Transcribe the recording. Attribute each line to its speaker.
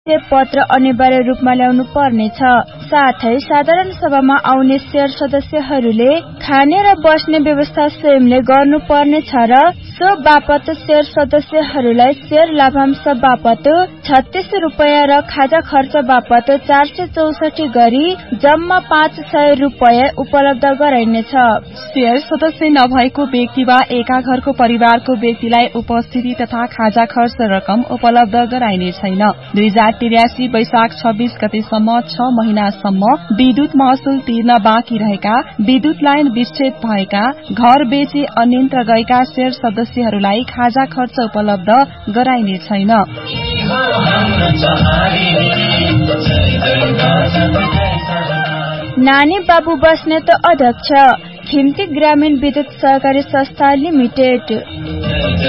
Speaker 1: पत्र अनिवार्य रूपमा ल्याउनु पर्नेछ। साथै साधारण सभामा आउने शेयर सदस्यहरूले खाने र बस्ने व्यवस्था स्वयंले गर्नुपर्नेछ र सो बापत शेयर सदस्यहरूलाई शेयर लाभांश बापत 36 रुपैयाँ र खाजा खर्च बापत 464 गरी जम्मा 500 रुपैयाँ उपलब्ध गराइनेछ।
Speaker 2: शेयर सदस्य नभएको व्यक्ति वा एका घरको परिवारको व्यक्तिलाई उपस्थिति तथा खाजा खर्च रकम उपलब्ध गराइने छैन। 2083 वैशाख 26 गतेसम्म 6 महिनासम्म विद्युत महसुल तिर्न बाँकी रहेका, विद्युत लाइन विच्छेद भएका, घर बेची अन्यत्र गएका शेयर सदस्यहरूलाई खाजा खर्च उपलब्ध गराइने छैन।
Speaker 1: नानी बाबु बस्नेत अध्यक्ष, खिम्ती ग्रामीण विद्युत सहकारी संस्था लिमिटेड।